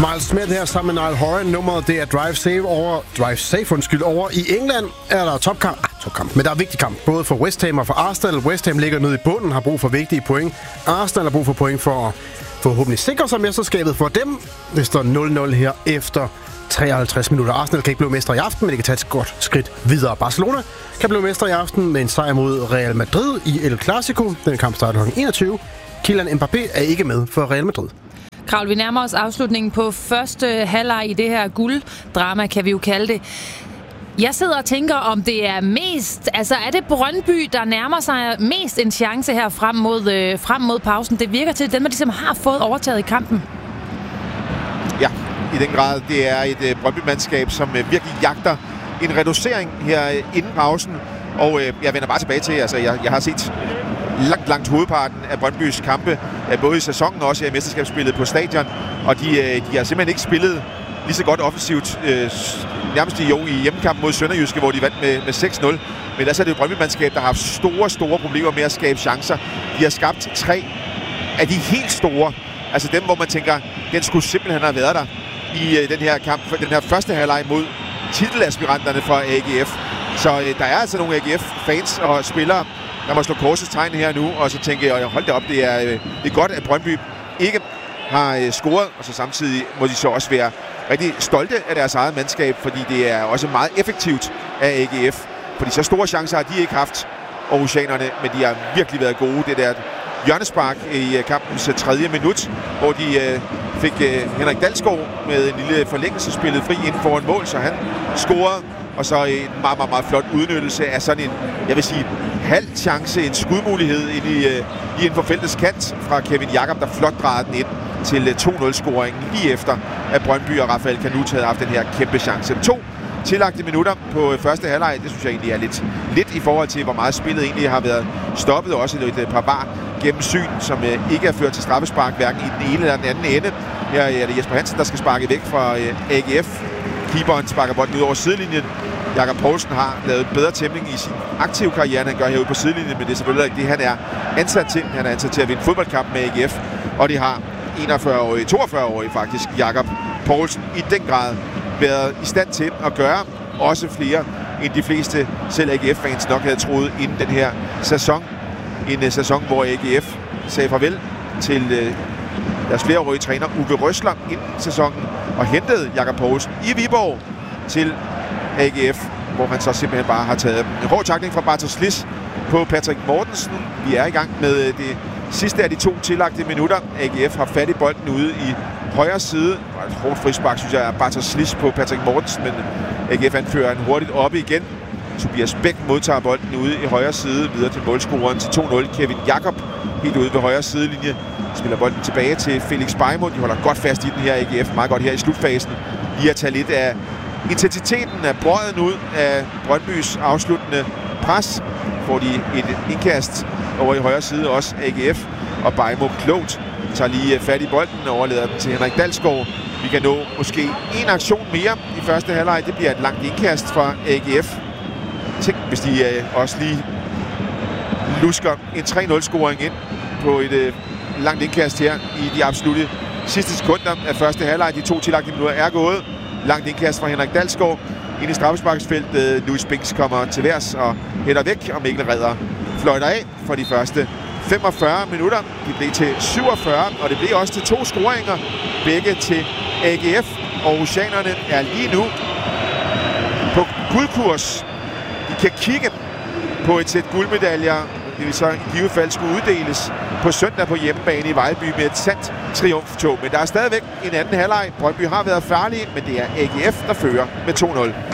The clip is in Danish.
Miles Smith her sammen med Niall Horan. Nummeret det er Drive Safe over i England er der topkamp. Men der er vigtig kamp, både for West Ham og for Arsenal. West Ham ligger nede i bunden, har brug for vigtige point. Arsenal har brug for point for at forhåbentlig sikre sig mesterskabet for dem. Det står 0-0 her efter 53 minutter. Arsenal kan ikke blive mestre i aften, men de kan tage et godt skridt videre. Barcelona kan blive mestre i aften med en sejr mod Real Madrid i El Clasico. Den kamp starter kl. 21. Kylian Mbappé er ikke med for Real Madrid. Kravl, vi nærmer os afslutningen på første halvleg i det her gulddrama, kan vi jo kalde det. Jeg sidder og tænker, om det er mest... Altså, er det Brøndby, der nærmer sig mest en chance her frem mod pausen? Det virker til, at dem, der ligesom har fået overtaget i kampen. Ja, i den grad. Det er et Brøndby-mandskab, som virkelig jagter en reducering her inden pausen. Og jeg vender bare tilbage til, altså jeg har set langt hovedparten af Brøndbys kampe, både i sæsonen og også i mesterskabsspillet på stadion. Og de har simpelthen ikke spillet lige så godt offensivt, nærmest i hjemmekampen mod Sønderjyske, hvor de vandt med 6-0. Men ellers er det jo Brøndby-mandskab, der har haft store problemer med at skabe chancer. De har skabt 3 af de helt store, altså dem, hvor man tænker, den skulle simpelthen have været der i den her kamp, den her første halvleg mod titelaspiranterne fra AGF. Så der er altså nogle AGF-fans og spillere, der må slå korsets tegn her nu, og så tænker jeg, hold da op, det er godt, at Brøndby ikke har scoret, og så samtidig må de så også være rigtig stolte af deres eget mandskab, fordi det er også meget effektivt af AGF. Fordi så store chancer har de ikke haft, aarhusianerne, men de har virkelig været gode. Det der hjørnespark i kampens 3. minut, hvor de fik Henrik Dalsgaard med en lille forlængelsespillet fri inden foran mål, så han scorede. Og så en meget flot udnyttelse af sådan en, jeg vil sige, halv chance, en skudmulighed ind for feltets kant fra Kevin Jakob, der flot drejede den ind til 2-0-scoringen lige efter, at Brøndby og Rafael Canut havde haft den her kæmpe chance. 2 tillagte minutter på første halvleg, det synes jeg egentlig er lidt i forhold til, hvor meget spillet egentlig har været stoppet, også et par bar gennemsyn, som ikke er ført til straffespark, hverken i den ene eller den anden ende. Her er det Jesper Hansen, der skal sparke væk fra AGF. Keeperen sparker bolden ud over sidelinjen. Jakob Poulsen har lavet bedre tæmning i sin aktive karriere, end han gør herude på sidelinjen, men det er selvfølgelig ikke det, han er ansat til. Han er ansat til at vinde fodboldkamp med AGF, og det har 42-årig faktisk, Jakob Poulsen, i den grad været i stand til at gøre også flere end de fleste, selv AGF-fans nok havde troet inden den her sæson. En sæson, hvor AGF sagde farvel til deres flereårige træner Uwe Rösler inden sæsonen og hentede Jakob Poulsen i Viborg til AGF, hvor han så simpelthen bare har taget en hård tackling fra Bartosz på Patrick Mortensen. Vi er i gang med det sidste af de 2 tillagte minutter. AGF har fat i bolden ude i højre side. Det var et hårdt frispark, synes jeg, af Bartosz på Patrick Mortensen, men AGF anfører en hurtigt oppe igen. Tobias Bæk modtager bolden ude i højre side, videre til målscoreren til 2-0. Kevin Jakob helt ude ved højre sidelinje. Spiller bolden tilbage til Felix Beimo. De holder godt fast i den her AGF, meget godt her i slutfasen. Lige at tage lidt af intensiteten af brøden ud af Brøndbys afsluttende pres. Får de et indkast over i højre side, også AGF. Og Beimo klogt tager lige fat i bolden og overlader den til Henrik Dalsgaard. Vi kan nå måske en aktion mere i første halvleg. Det bliver et langt indkast fra AGF. Tænk, hvis de også lige lusker en 3-0-scoring ind på et langt indkast her i de absolutte sidste sekunder af første halvleg. De 2 tillagte minutter er gået. Langt indkast fra Henrik Dalsgaard ind i straffesparksfeltet. Louis Binks kommer til værs og hætter væk, og Mikkel Redder fløjter af for de første 45 minutter. De blev til 47, og det blev også til 2 scoringer. Begge til AGF. Aarhusianerne er lige nu på guldkurs. De kan kigge på et sæt guldmedaljer. Det vil så i givet fald skulle uddeles på søndag på hjemmebane i Vejlby med et sandt triumftog. Men der er stadigvæk en anden halvleg. Brøndby har været farlige, men det er AGF, der fører med 2-0.